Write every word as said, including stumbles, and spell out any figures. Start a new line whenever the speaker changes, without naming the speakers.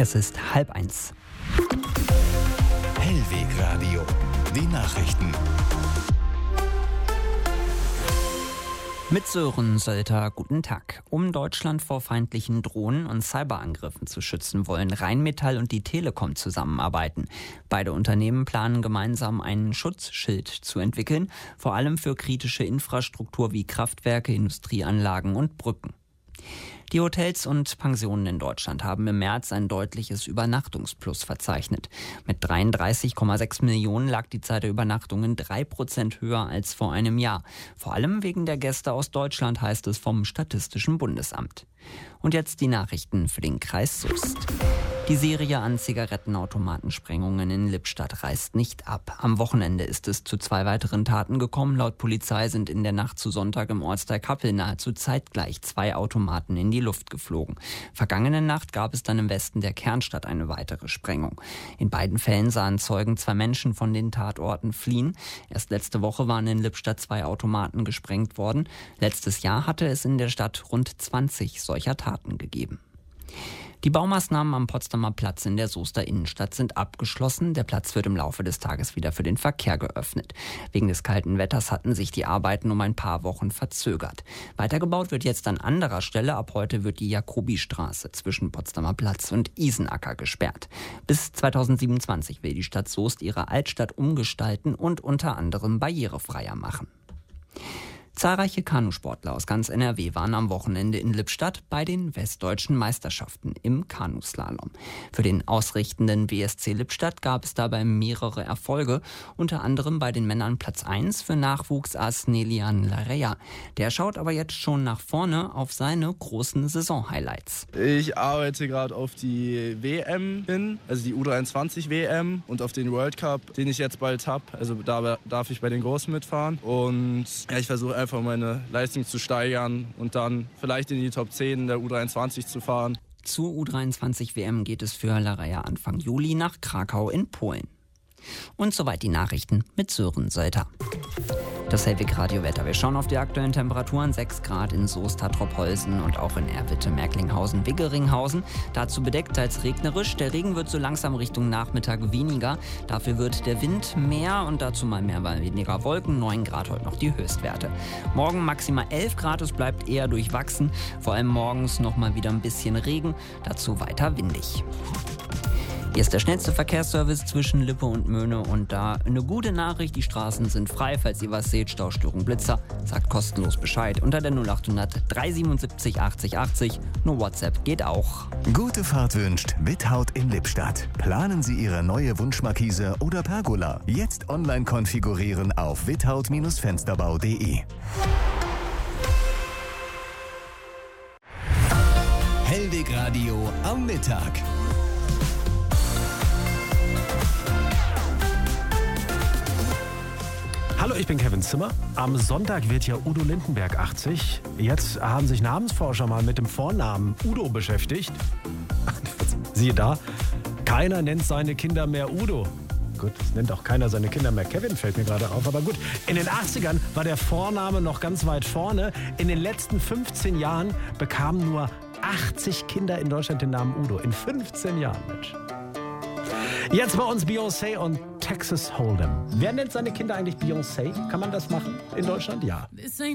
Es ist halb eins.
Hellwegradio, die Nachrichten.
Mit Sören Sölter, guten Tag. Um Deutschland vor feindlichen Drohnen und Cyberangriffen zu schützen, wollen Rheinmetall und die Telekom zusammenarbeiten. Beide Unternehmen planen gemeinsam einen Schutzschild zu entwickeln, vor allem für kritische Infrastruktur wie Kraftwerke, Industrieanlagen und Brücken. Die Hotels und Pensionen in Deutschland haben im März ein deutliches Übernachtungsplus verzeichnet. Mit dreiunddreißig Komma sechs Millionen lag die Zahl der Übernachtungen drei Prozent höher als vor einem Jahr. Vor allem wegen der Gäste aus Deutschland, heißt es vom Statistischen Bundesamt. Und jetzt die Nachrichten für den Kreis Soest. Die Serie an Zigarettenautomatensprengungen in Lippstadt reißt nicht ab. Am Wochenende ist es zu zwei weiteren Taten gekommen. Laut Polizei sind in der Nacht zu Sonntag im Ortsteil Kappel nahezu zeitgleich zwei Automaten in die Luft geflogen. Vergangene Nacht gab es dann im Westen der Kernstadt eine weitere Sprengung. In beiden Fällen sahen Zeugen zwei Menschen von den Tatorten fliehen. Erst letzte Woche waren in Lippstadt zwei Automaten gesprengt worden. Letztes Jahr hatte es in der Stadt rund zwanzig solcher Taten gegeben. Die Baumaßnahmen am Potsdamer Platz in der Soester Innenstadt sind abgeschlossen. Der Platz wird im Laufe des Tages wieder für den Verkehr geöffnet. Wegen des kalten Wetters hatten sich die Arbeiten um ein paar Wochen verzögert. Weitergebaut wird jetzt an anderer Stelle. Ab heute wird die Jakobistraße zwischen Potsdamer Platz und Isenacker gesperrt. Bis zweitausendsiebenundzwanzig will die Stadt Soest ihre Altstadt umgestalten und unter anderem barrierefreier machen. Zahlreiche Kanusportler aus ganz N R W waren am Wochenende in Lippstadt bei den Westdeutschen Meisterschaften im Kanuslalom. Für den ausrichtenden W S C Lippstadt gab es dabei mehrere Erfolge, unter anderem bei den Männern Platz eins für Nachwuchsass Nelian Larrea. Der schaut aber jetzt schon nach vorne auf seine großen Saison-Highlights.
Ich arbeite gerade auf die W M hin, also die U dreiundzwanzig W M und auf den World Cup, den ich jetzt bald habe. Also da darf ich bei den Großen mitfahren und ja, ich versuche einfach meine Leistung zu steigern und dann vielleicht in die Top zehn der U dreiundzwanzig zu fahren.
Zur U dreiundzwanzig W M geht es für Larrea Anfang Juli nach Krakau in Polen. Und soweit die Nachrichten mit Sören Sölter. Das Hellwegradio-Wetter. Wir schauen auf die aktuellen Temperaturen. sechs Grad in Soest, Tropolsen und auch in Erwitte, Merklinghausen, Wiggeringhausen. Dazu bedeckt, teils regnerisch. Der Regen wird so langsam Richtung Nachmittag weniger. Dafür wird der Wind mehr und dazu mal mehr, weil weniger Wolken. neun Grad heute noch die Höchstwerte. Morgen maximal elf Grad. Es bleibt eher durchwachsen. Vor allem morgens noch mal wieder ein bisschen Regen. Dazu weiter windig. Hier ist der schnellste Verkehrsservice zwischen Lippe und Möhne und da eine gute Nachricht, die Straßen sind frei, falls ihr was seht, Staustörung, Blitzer, sagt kostenlos Bescheid unter der null acht hundert dreihundertsiebenundsiebzig achtzig achtzig, nur WhatsApp geht auch.
Gute Fahrt wünscht Without in Lippstadt. Planen Sie Ihre neue Wunschmarkise oder Pergola. Jetzt online konfigurieren auf without Fensterbau punkt de. Hellwegradio am Mittag.
Hallo, ich bin Kevin Zimmer. Am Sonntag wird ja Udo Lindenberg achtzig. Jetzt haben sich Namensforscher mal mit dem Vornamen Udo beschäftigt. Siehe da, keiner nennt seine Kinder mehr Udo. Gut, es nennt auch keiner seine Kinder mehr Kevin, fällt mir gerade auf. Aber gut, in den achtzigern war der Vorname noch ganz weit vorne. In den letzten fünfzehn Jahren bekamen nur achtzig Kinder in Deutschland den Namen Udo. In fünfzehn Jahren, Mensch. Jetzt bei uns Beyoncé und Texas Hold'em. Wer nennt seine Kinder eigentlich Beyoncé? Kann man das machen in Deutschland? Ja.